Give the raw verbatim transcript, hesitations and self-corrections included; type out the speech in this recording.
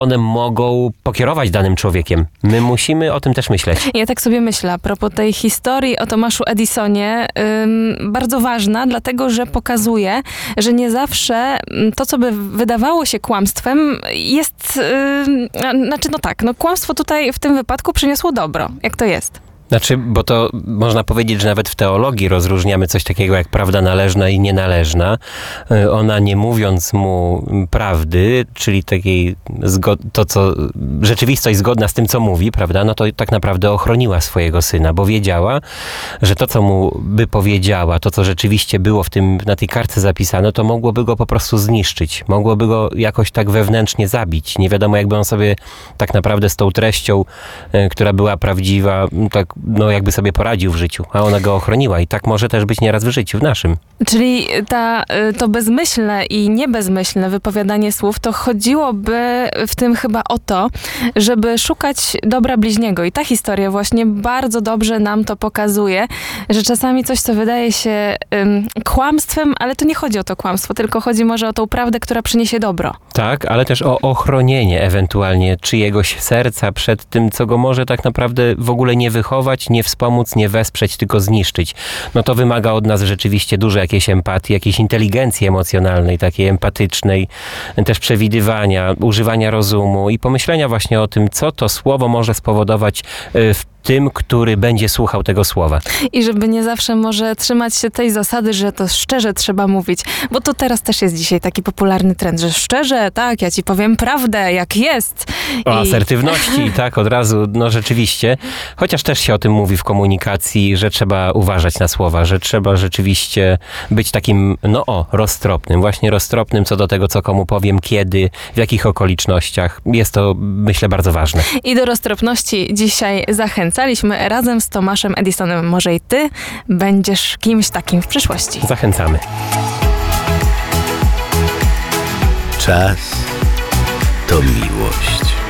one mogą pokierować danym człowiekiem. My musimy o tym też myśleć. Ja tak sobie myślę, a propos tej historii o Tomaszu Edisonie, ym, bardzo ważna, dlatego że pokazuje, że nie zawsze to, co by wydawało się kłamstwem, jest, ym, znaczy no tak, no kłamstwo tutaj w tym wypadku przyniosło dobro. Jak to jest? Znaczy, bo to można powiedzieć, że nawet w teologii rozróżniamy coś takiego jak prawda należna i nienależna. Ona, nie mówiąc mu prawdy, czyli takiej zgo- to, co rzeczywistość zgodna z tym, co mówi, prawda, no to tak naprawdę ochroniła swojego syna, bo wiedziała, że to, co mu by powiedziała, to, co rzeczywiście było w tym, na tej kartce zapisane, to mogłoby go po prostu zniszczyć. Mogłoby go jakoś tak wewnętrznie zabić. Nie wiadomo, jakby on sobie tak naprawdę z tą treścią, która była prawdziwa, tak no jakby sobie poradził w życiu, a ona go ochroniła i tak może też być nieraz w życiu, w naszym. Czyli ta, to bezmyślne i niebezmyślne wypowiadanie słów, to chodziłoby w tym chyba o to, żeby szukać dobra bliźniego. I ta historia właśnie bardzo dobrze nam to pokazuje, że czasami coś, co wydaje się um, kłamstwem, ale to nie chodzi o to kłamstwo, tylko chodzi może o tą prawdę, która przyniesie dobro. Tak, ale też o ochronienie ewentualnie czyjegoś serca przed tym, co go może tak naprawdę w ogóle nie wychować, nie wspomóc, nie wesprzeć, tylko zniszczyć. No to wymaga od nas rzeczywiście dużej jakiejś empatii, jakiejś inteligencji emocjonalnej, takiej empatycznej, też przewidywania, używania rozumu i pomyślenia właśnie o tym, co to słowo może spowodować w tym, który będzie słuchał tego słowa. I żeby nie zawsze może trzymać się tej zasady, że to szczerze trzeba mówić, bo to teraz też jest dzisiaj taki popularny trend, że szczerze, tak, ja ci powiem prawdę, jak jest. O I... asertywności, tak, od razu, no rzeczywiście. Chociaż też się o tym mówi w komunikacji, że trzeba uważać na słowa, że trzeba rzeczywiście być takim, no o, roztropnym, właśnie roztropnym co do tego, co komu powiem, kiedy, w jakich okolicznościach. Jest to, myślę, bardzo ważne. I do roztropności dzisiaj zachęcamy. Razem z Tomaszem Edisonem. Może i ty będziesz kimś takim w przyszłości. Zachęcamy. Czas to miłość.